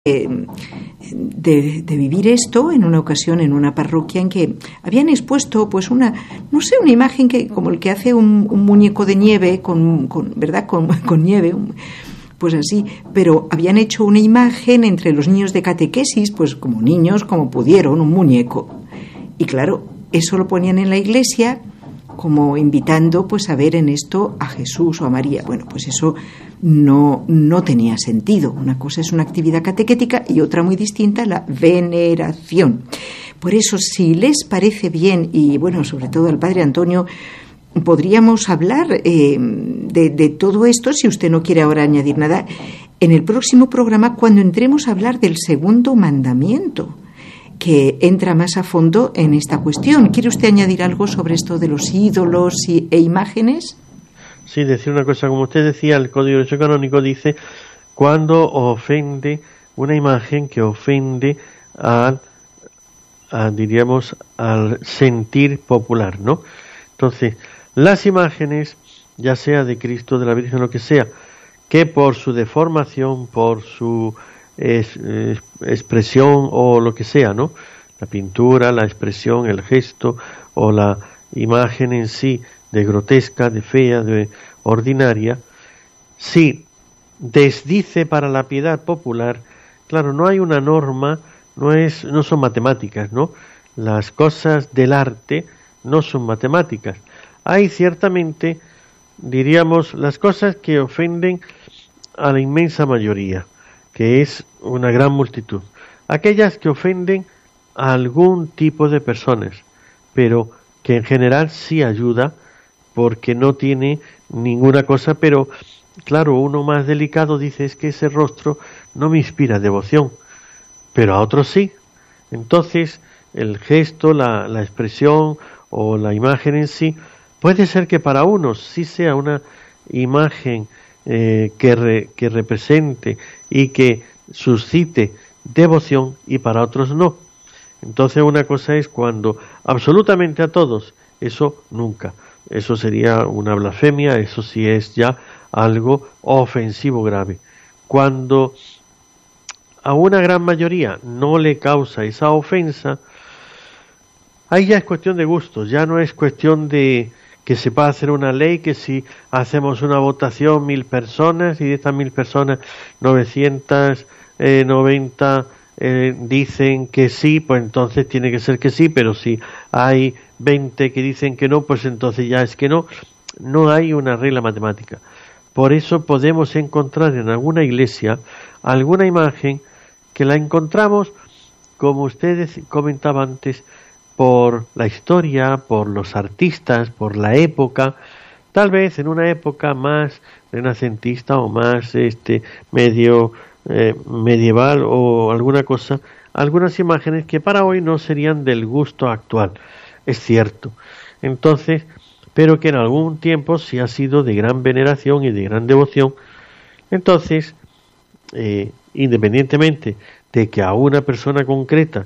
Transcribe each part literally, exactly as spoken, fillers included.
Eh, de, de vivir esto en una ocasión en una parroquia en que habían expuesto pues una, no sé, una imagen que como el que hace un, un muñeco de nieve con, con verdad con, con nieve, un, pues así, pero habían hecho una imagen entre los niños de catequesis, pues como niños como pudieron, un muñeco, y claro, eso lo ponían en la iglesia como invitando pues a ver en esto a Jesús o a María. Bueno, pues eso no, no tenía sentido. Una cosa es una actividad catequética y otra muy distinta, la veneración. Por eso, si les parece bien, y bueno, sobre todo al Padre Antonio, podríamos hablar eh, de, de todo esto, si usted no quiere ahora añadir nada, en el próximo programa, cuando entremos a hablar del segundo mandamiento, que entra más a fondo en esta cuestión. ¿Quiere usted añadir algo sobre esto de los ídolos y, e imágenes? Sí, decir una cosa, como usted decía, el Código de Derecho Canónico dice cuando ofende una imagen que ofende al, a, diríamos, al sentir popular, ¿no? Entonces, las imágenes, ya sea de Cristo, de la Virgen, lo que sea, que por su deformación, por su Es, es, expresión o lo que sea, ¿no? La pintura, la expresión, el gesto o la imagen en sí de grotesca, de fea, de ordinaria, si desdice para la piedad popular, claro, no hay una norma, no es, no son matemáticas, ¿no? Las cosas del arte no son matemáticas. Hay ciertamente, diríamos, las cosas que ofenden a la inmensa mayoría, que es una gran multitud, aquellas que ofenden a algún tipo de personas, pero que en general sí ayuda porque no tiene ninguna cosa, pero claro, uno más delicado dice es que ese rostro no me inspira devoción, pero a otros sí. Entonces el gesto, la, la expresión o la imagen en sí, puede ser que para unos sí sea una imagen eh, que, re, que represente y que suscite devoción y para otros no. Entonces una cosa es cuando absolutamente a todos, eso nunca, eso sería una blasfemia, eso sí es ya algo ofensivo grave. Cuando a una gran mayoría no le causa esa ofensa, ahí ya es cuestión de gustos, ya no es cuestión de que se pueda hacer una ley, que si hacemos una votación mil personas y de estas mil personas novecientas noventa eh, dicen que sí, pues entonces tiene que ser que sí, pero si hay veinte que dicen que no, pues entonces ya es que no. No hay una regla matemática. Por eso podemos encontrar en alguna iglesia alguna imagen que la encontramos, como ustedes comentaban antes, por la historia, por los artistas, por la época, tal vez en una época más renacentista o más este medio eh, medieval o alguna cosa, algunas imágenes que para hoy no serían del gusto actual, es cierto. Entonces, pero que en algún tiempo sí ha sido de gran veneración y de gran devoción. Entonces, eh, independientemente de que a una persona concreta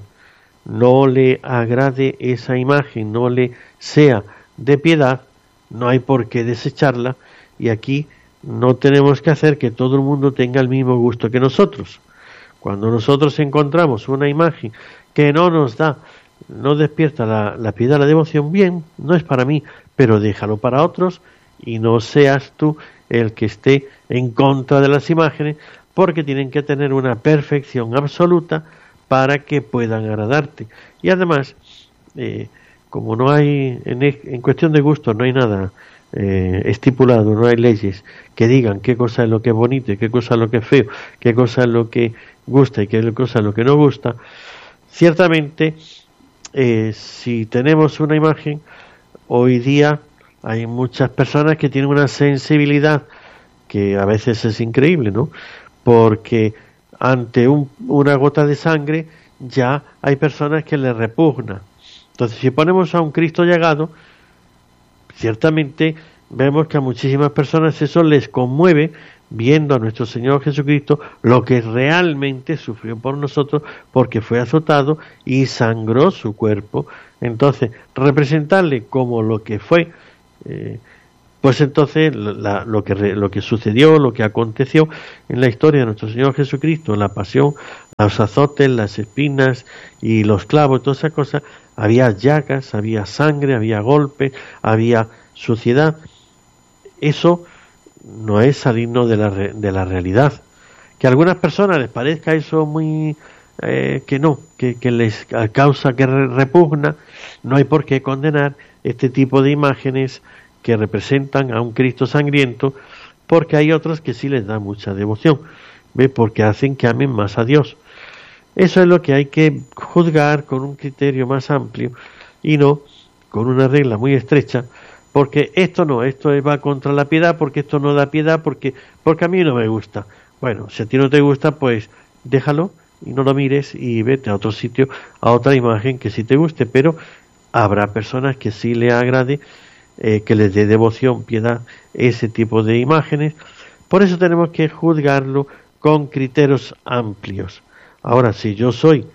no le agrade esa imagen, no le sea de piedad, no hay por qué desecharla, y aquí no tenemos que hacer que todo el mundo tenga el mismo gusto que nosotros. Cuando nosotros encontramos una imagen que no nos da, no despierta la, la piedad, la devoción, bien, no es para mí, pero déjalo para otros y no seas tú el que esté en contra de las imágenes, porque tienen que tener una perfección absoluta para que puedan agradarte. Y además, eh, como no hay, en, en cuestión de gusto, no hay nada eh, estipulado, no hay leyes que digan qué cosa es lo que es bonito y qué cosa es lo que es feo, qué cosa es lo que gusta y qué cosa es lo que no gusta. Ciertamente, eh, si tenemos una imagen, hoy día hay muchas personas que tienen una sensibilidad que a veces es increíble, ¿no? Porque ante un, una gota de sangre ya hay personas que le repugna. Entonces, si ponemos a un Cristo llagado, ciertamente vemos que a muchísimas personas eso les conmueve, viendo a nuestro Señor Jesucristo lo que realmente sufrió por nosotros, porque fue azotado y sangró su cuerpo. Entonces, representarle como lo que fue, eh, pues entonces la, lo que lo que sucedió, lo que aconteció en la historia de nuestro Señor Jesucristo, la pasión, los azotes, las espinas y los clavos, todas esas cosas, había llagas, había sangre, había golpes, había suciedad. Eso no es salirnos de la, de la realidad. Que a algunas personas les parezca eso muy... Eh, que no, que, que les causa, que repugna, no hay por qué condenar este tipo de imágenes que representan a un Cristo sangriento, porque hay otros que sí les da mucha devoción, ¿ve? Porque hacen que amen más a Dios. Eso es lo que hay que juzgar con un criterio más amplio y no con una regla muy estrecha, porque esto no, esto va contra la piedad, porque esto no da piedad, porque, porque a mí no me gusta. Bueno, si a ti no te gusta, pues déjalo y no lo mires y vete a otro sitio, a otra imagen que sí te guste, pero habrá personas que sí le agrade, eh, que les dé devoción, piedad, ese tipo de imágenes. Por eso tenemos que juzgarlo con criterios amplios. Ahora, si yo soy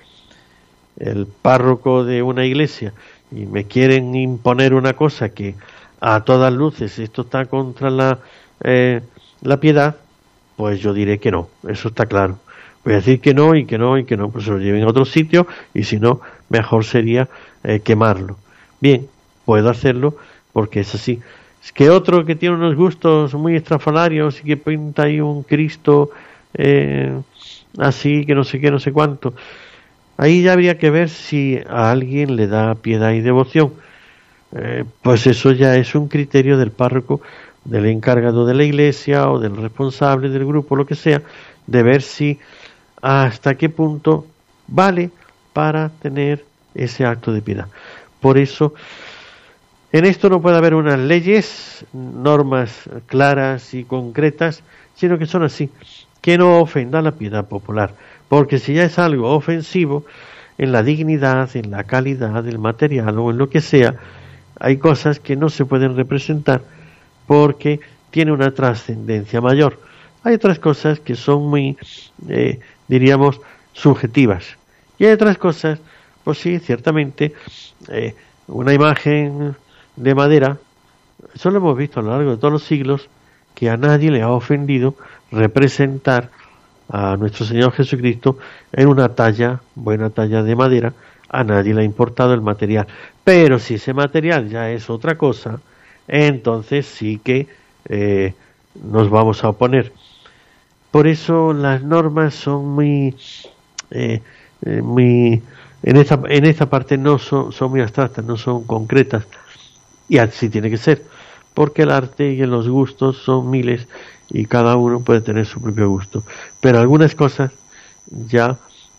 el párroco de una iglesia y me quieren imponer una cosa que a todas luces esto está contra la, eh, la piedad, pues yo diré que no, eso está claro. Voy a decir que no y que no y que no, pues se lo lleven a otro sitio y si no, mejor sería eh, quemarlo. Bien, puedo hacerlo porque es así. Es que otro que tiene unos gustos muy estrafalarios y que pinta ahí un Cristo eh, así, que no sé qué, no sé cuánto. Ahí ya habría que ver si a alguien le da piedad y devoción. Eh, pues eso ya es un criterio del párroco, del encargado de la iglesia o del responsable del grupo, lo que sea, de ver si hasta qué punto vale para tener ese acto de piedad. Por eso, en esto no puede haber unas leyes, normas claras y concretas, sino que son así, que no ofenda la piedad popular, porque si ya es algo ofensivo, en la dignidad, en la calidad del material o en lo que sea, hay cosas que no se pueden representar porque tiene una trascendencia mayor. Hay otras cosas que son muy, eh, diríamos, subjetivas. Y hay otras cosas, pues sí, ciertamente, eh, una imagen de madera, eso lo hemos visto a lo largo de todos los siglos, que a nadie le ha ofendido representar a nuestro Señor Jesucristo en una talla, buena talla de madera, a nadie le ha importado el material. Pero si ese material ya es otra cosa, entonces sí que eh, nos vamos a oponer. Por eso las normas son muy, eh, eh, muy en esta en esta parte no son, son muy abstractas, no son concretas, y así tiene que ser, porque el arte y los gustos son miles y cada uno puede tener su propio gusto. Pero algunas cosas ya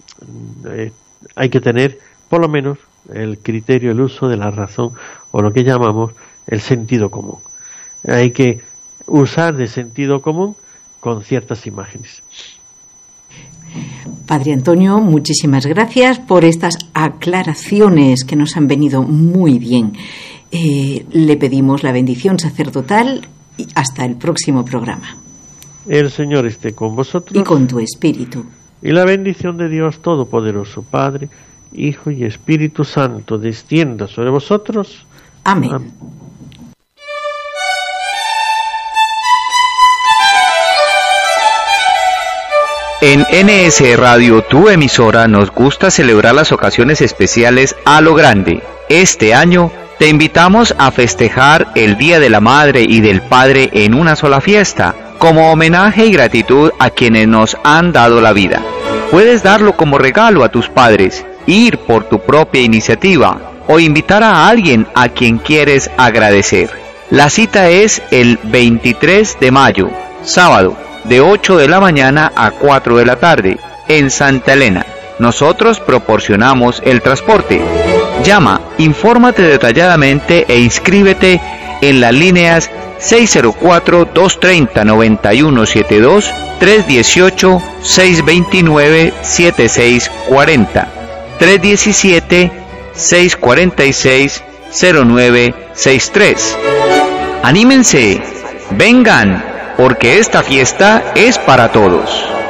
eh, hay que tener, por lo menos, el criterio, el uso de la razón o lo que llamamos el sentido común. Hay que usar de sentido común con ciertas imágenes. Padre Antonio, muchísimas gracias por estas aclaraciones que nos han venido muy bien. Eh, le pedimos la bendición sacerdotal y hasta el próximo programa. El Señor esté con vosotros. Y con tu espíritu. Y la bendición de Dios Todopoderoso, Padre, Hijo y Espíritu Santo, descienda sobre vosotros. Amén. Amén. En N S Radio, tu emisora, nos gusta celebrar las ocasiones especiales a lo grande. Este año te invitamos a festejar el Día de la Madre y del Padre en una sola fiesta, como homenaje y gratitud a quienes nos han dado la vida. Puedes darlo como regalo a tus padres, ir por tu propia iniciativa o invitar a alguien a quien quieres agradecer. La cita es el veintitrés de mayo, sábado, de ocho de la mañana a cuatro de la tarde, en Santa Elena. Nosotros proporcionamos el transporte. Llama, infórmate detalladamente e inscríbete en las líneas seis cero cuatro, dos tres cero, nueve uno siete dos, tres uno ocho, seis dos nueve, siete seis cuatro cero, tres uno siete, seis cuatro seis, cero nueve seis tres. Anímense, vengan, porque esta fiesta es para todos.